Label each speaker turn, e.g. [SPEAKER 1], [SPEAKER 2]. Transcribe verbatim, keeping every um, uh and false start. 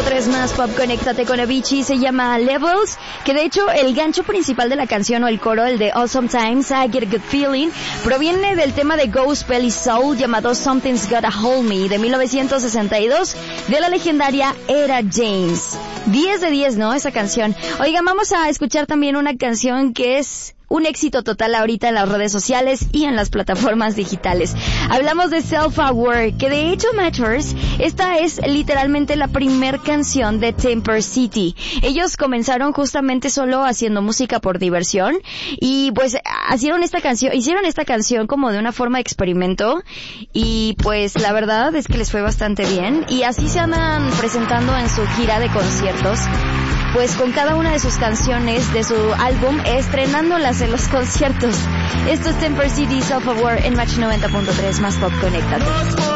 [SPEAKER 1] tres más Pop, conéctate con Avicii, se llama Levels, que de hecho el gancho principal de la canción o el coro, el de All Sometimes I Get a Good Feeling, proviene del tema de Ghost Belly Soul llamado Something's Gotta Hold Me de mil novecientos sesenta y dos de la legendaria Era James. diez de diez, ¿no? Esa canción. Oigan, vamos a escuchar también una canción que es un éxito total ahorita en las redes sociales y en las plataformas digitales. Hablamos de Self Aware, que de hecho, Matters, esta es literalmente la primer canción de Temper City. Ellos comenzaron justamente solo haciendo música por diversión y pues hicieron esta canción, hicieron esta canción como de una forma de experimento y pues la verdad es que les fue bastante bien y así se andan presentando en su gira de conciertos, pues con cada una de sus canciones de su álbum, estrenándolas en los conciertos. Esto es Temper City, Self Aware en Match noventa punto tres más Pop, conéctate.